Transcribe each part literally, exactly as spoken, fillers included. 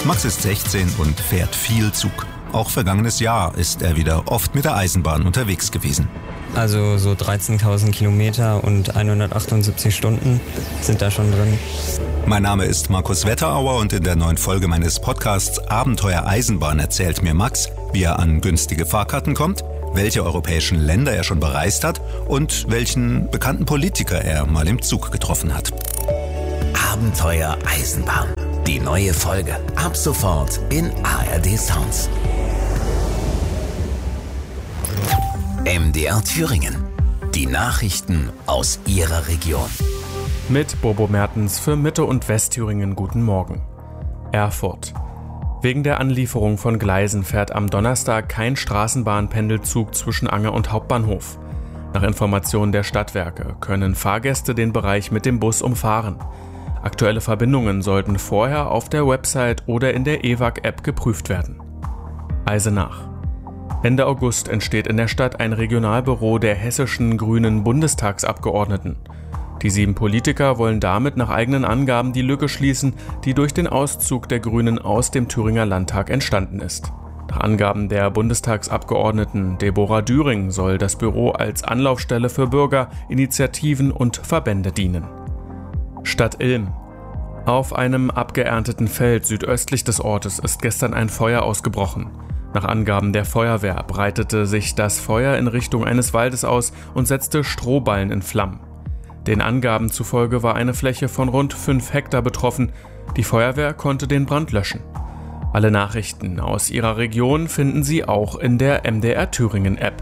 Max ist sechzehn und fährt viel Zug. Auch vergangenes Jahr ist er wieder oft mit der Eisenbahn unterwegs gewesen. Also so dreizehntausend Kilometer und hundertachtundsiebzig Stunden sind da schon drin. Mein Name ist Markus Wetterauer und in der neuen Folge meines Podcasts Abenteuer Eisenbahn erzählt mir Max, wie er an günstige Fahrkarten kommt, welche europäischen Länder er schon bereist hat und welchen bekannten Politiker er mal im Zug getroffen hat. Abenteuer Eisenbahn. Die neue Folge ab sofort in A R D Sounds. M D R Thüringen. Die Nachrichten aus Ihrer Region. Mit Bobo Mertens für Mitte- und Westthüringen guten Morgen. Erfurt. Wegen der Anlieferung von Gleisen fährt am Donnerstag kein Straßenbahnpendelzug zwischen Anger und Hauptbahnhof. Nach Informationen der Stadtwerke können Fahrgäste den Bereich mit dem Bus umfahren. Aktuelle Verbindungen sollten vorher auf der Website oder in der E W A G-App geprüft werden. Eisenach. Ende August entsteht in der Stadt ein Regionalbüro der hessischen grünen Bundestagsabgeordneten. Die sieben Politiker wollen damit nach eigenen Angaben die Lücke schließen, die durch den Auszug der Grünen aus dem Thüringer Landtag entstanden ist. Nach Angaben der Bundestagsabgeordneten Deborah Düring soll das Büro als Anlaufstelle für Bürger, Initiativen und Verbände dienen. Stadt Ilm. Auf einem abgeernteten Feld südöstlich des Ortes ist gestern ein Feuer ausgebrochen. Nach Angaben der Feuerwehr breitete sich das Feuer in Richtung eines Waldes aus und setzte Strohballen in Flammen. Den Angaben zufolge war eine Fläche von rund fünf Hektar betroffen. Die Feuerwehr konnte den Brand löschen. Alle Nachrichten aus Ihrer Region finden Sie auch in der M D R Thüringen App.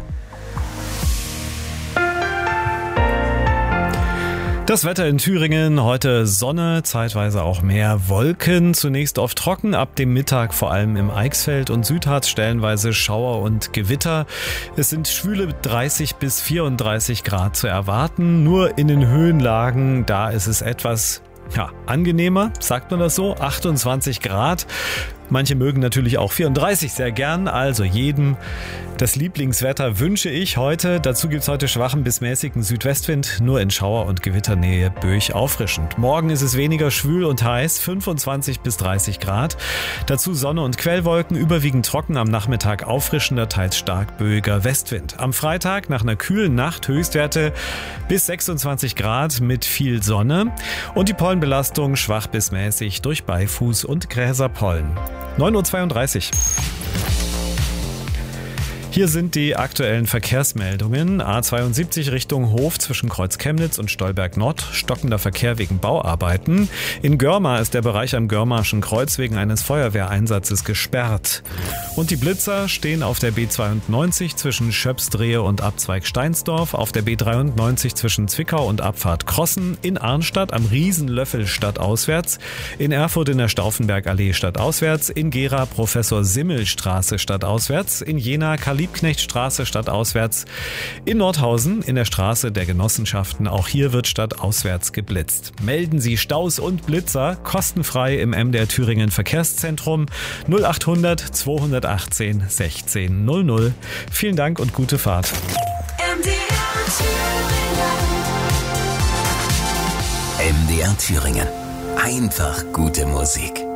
Das Wetter in Thüringen, heute Sonne, zeitweise auch mehr Wolken, zunächst oft trocken, ab dem Mittag vor allem im Eichsfeld und Südharz stellenweise Schauer und Gewitter. Es sind schwüle dreißig bis vierunddreißig Grad zu erwarten, nur in den Höhenlagen, da ist es etwas ja, angenehmer, sagt man das so, achtundzwanzig Grad. Manche mögen natürlich auch vierunddreißig sehr gern, also jedem das Lieblingswetter wünsche ich heute. Dazu gibt es heute schwachen bis mäßigen Südwestwind, nur in Schauer- und Gewitternähe böig auffrischend. Morgen ist es weniger schwül und heiß, fünfundzwanzig bis dreißig Grad. Dazu Sonne und Quellwolken, überwiegend trocken, am Nachmittag auffrischender, teils stark böiger Westwind. Am Freitag nach einer kühlen Nacht Höchstwerte bis sechsundzwanzig Grad mit viel Sonne und die Pollenbelastung schwach bis mäßig durch Beifuß und Gräserpollen. neun Uhr zweiunddreißig. Hier sind die aktuellen Verkehrsmeldungen. A zweiundsiebzig Richtung Hof zwischen Kreuz Chemnitz und Stolberg Nord. Stockender Verkehr wegen Bauarbeiten. In Görma ist der Bereich am Görmarschen Kreuz wegen eines Feuerwehreinsatzes gesperrt. Und die Blitzer stehen auf der B zweiundneunzig zwischen Schöpsdrehe und Abzweig Steinsdorf, auf der B dreiundneunzig zwischen Zwickau und Abfahrt Krossen, in Arnstadt am Riesenlöffel stadtauswärts, in Erfurt in der Stauffenbergallee stadtauswärts, in Gera Professor Simmel Straße stadtauswärts, in Jena Liebknechtstraße stadtauswärts, in Nordhausen in der Straße der Genossenschaften. Auch hier wird stadtauswärts geblitzt. Melden Sie Staus und Blitzer kostenfrei im M D R Thüringen Verkehrszentrum null achthundert zweihundertachtzehn sechzehn null null. Vielen Dank und gute Fahrt. M D R Thüringen. M D R Thüringen. Einfach gute Musik.